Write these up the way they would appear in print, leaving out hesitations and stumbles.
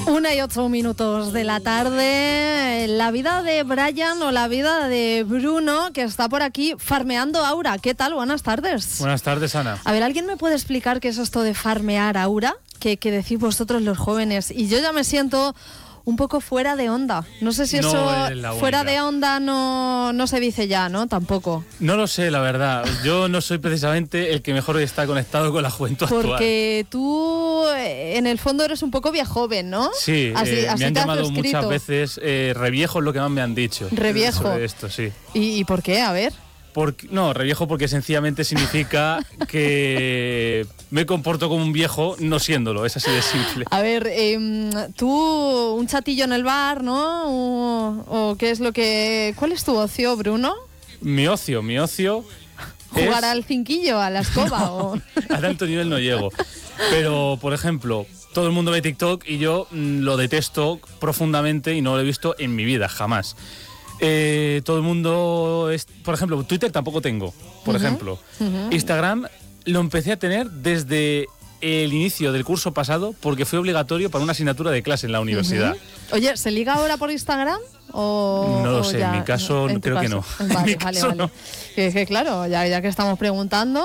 1:08 de la tarde. La vida de Brian o la vida de Bruno, que está por aquí farmeando aura. ¿Qué tal? Buenas tardes. Buenas tardes, Ana. A ver, ¿alguien me puede explicar qué es esto de farmear aura? Que decís vosotros los jóvenes. Y yo ya me siento un poco fuera de onda. No sé si eso fuera de onda no se dice ya, ¿no? Tampoco. No lo sé, la verdad. Yo no soy precisamente el que mejor está conectado con la juventud actual. Porque tú, en el fondo, eres un poco viejoven, ¿no? Sí, así me han llamado muchas veces reviejo, es lo que más me han dicho. Reviejo. Sobre esto, sí. ¿Y por qué? A ver. No, reviejo porque sencillamente significa que me comporto como un viejo no siéndolo, es así de simple. A ver, tú, un chatillo en el bar, ¿no? ¿O qué es lo que...? ¿Cuál es tu ocio, Bruno? Mi ocio ¿Jugar al cinquillo, a la escoba? No, o... a tanto nivel no llego. Pero, por ejemplo, todo el mundo ve TikTok y yo lo detesto profundamente y no lo he visto en mi vida, jamás. Todo el mundo por ejemplo, Twitter tampoco tengo, por ejemplo. Instagram lo empecé a tener desde el inicio del curso pasado porque fue obligatorio para una asignatura de clase en la universidad. Oye, ¿se liga ahora por Instagram? No lo sé, en mi caso creo que no. Vale. No. Que claro, ya que estamos preguntando...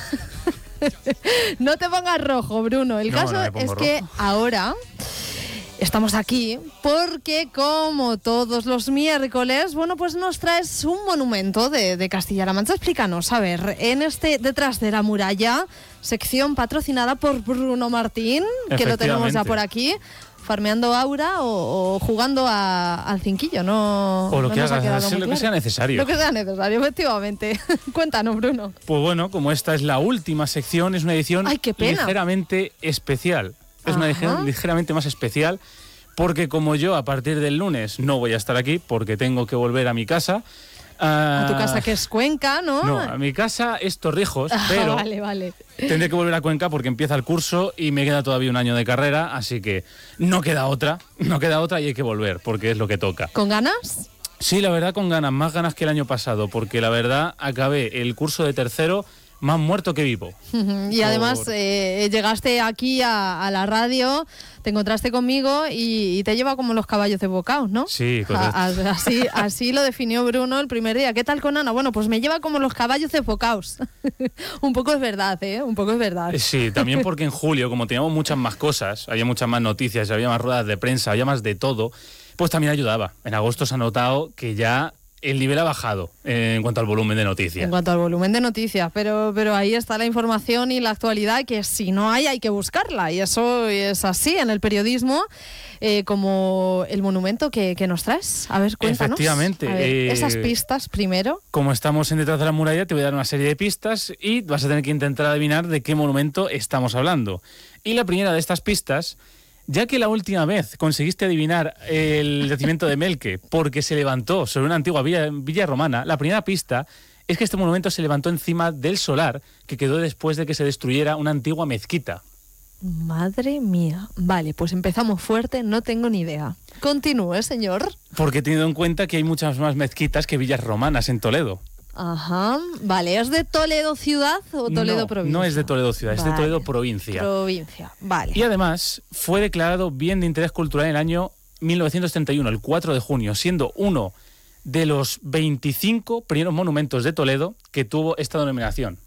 No te pongas rojo, Bruno. El caso es que ahora... Estamos aquí porque, como todos los miércoles, bueno, pues nos traes un monumento de Castilla-La Mancha. Explícanos, a ver, en este Detrás de la Muralla, sección patrocinada por Bruno Martín, que lo tenemos ya por aquí, farmeando aura o jugando al cinquillo, ¿no? O lo que hagas, lo que sea necesario. Lo que sea necesario, efectivamente. Cuéntanos, Bruno. Pues bueno, como esta es la última sección, es una edición ligeramente especial. Es una edición ligeramente más especial porque como yo a partir del lunes no voy a estar aquí porque tengo que volver a mi casa. A tu casa que es Cuenca, ¿no? No, a mi casa es Torrijos, pero vale. Tendré que volver a Cuenca porque empieza el curso y me queda todavía un año de carrera, así que no queda otra y hay que volver porque es lo que toca. ¿Con ganas? Sí, la verdad con ganas, más ganas que el año pasado, porque la verdad acabé el curso de tercero más muerto que vivo. Y además llegaste aquí a la radio, te encontraste conmigo y te lleva como los caballos desbocados, ¿no? Sí, correcto. Así lo definió Bruno el primer día. ¿Qué tal con Ana? Bueno, pues me lleva como los caballos desbocados. Un poco es verdad, ¿eh? Un poco es verdad. Sí, también porque en julio, como teníamos muchas más cosas, había muchas más noticias, había más ruedas de prensa, había más de todo, pues también ayudaba. En agosto se ha notado que ya el nivel ha bajado en cuanto al volumen de noticias. En cuanto al volumen de noticias, pero ahí está la información y la actualidad, que si no hay que buscarla, y eso es así en el periodismo, como el monumento que nos traes. A ver, cuéntanos. Efectivamente. A ver, esas pistas primero. Como estamos en Detrás de la Muralla, te voy a dar una serie de pistas y vas a tener que intentar adivinar de qué monumento estamos hablando. Y la primera de estas pistas... Ya que la última vez conseguiste adivinar el yacimiento de Melque porque se levantó sobre una antigua villa romana, la primera pista es que este monumento se levantó encima del solar que quedó después de que se destruyera una antigua mezquita. Madre mía. Vale, pues empezamos fuerte, no tengo ni idea. Continúe, señor. Porque he tenido en cuenta que hay muchas más mezquitas que villas romanas en Toledo. Ajá, vale. ¿Es de Toledo ciudad o Toledo provincia? No es de Toledo ciudad, es de Toledo provincia. Provincia, vale. Y además fue declarado bien de interés cultural en el año 1931, el 4 de junio, siendo uno de los 25 primeros monumentos de Toledo que tuvo esta denominación.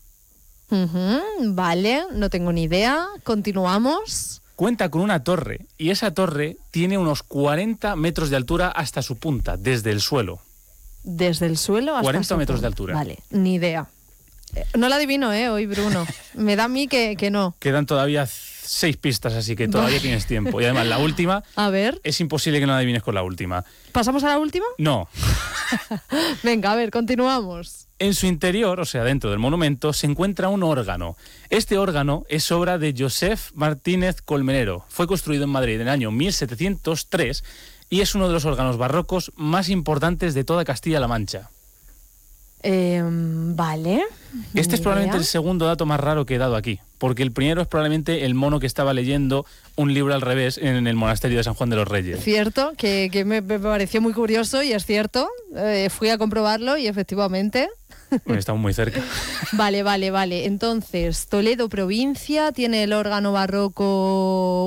Vale, no tengo ni idea. Continuamos. Cuenta con una torre y esa torre tiene unos 40 metros de altura hasta su punta, desde el suelo. Desde el suelo hasta 40 metros de altura. Vale, ni idea. No la adivino, hoy, Bruno. Me da a mí que no. Quedan todavía 6 pistas, así que todavía tienes tiempo. Y además, la última... A ver. Es imposible que no la adivines con la última. ¿Pasamos a la última? No. Venga, a ver, continuamos. En su interior, o sea, dentro del monumento, se encuentra un órgano. Este órgano es obra de Josep Martínez Colmenero. Fue construido en Madrid en el año 1703 y es uno de los órganos barrocos más importantes de toda Castilla-La Mancha. Vale. Este es probablemente el segundo dato más raro que he dado aquí, porque el primero es probablemente el mono que estaba leyendo un libro al revés en el monasterio de San Juan de los Reyes. Cierto, que me pareció muy curioso y es cierto. Fui a comprobarlo y efectivamente... Bueno, estamos muy cerca. Vale. Entonces, Toledo provincia tiene el órgano barroco